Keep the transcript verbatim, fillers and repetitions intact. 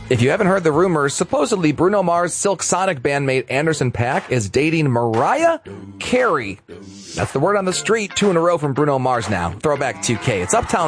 If you haven't heard the rumors, supposedly Bruno Mars' Silk Sonic bandmate Anderson .Paak is dating Mariah Carey. That's the word on the street. Two in a row from Bruno Mars now. Throwback two K. It's Uptown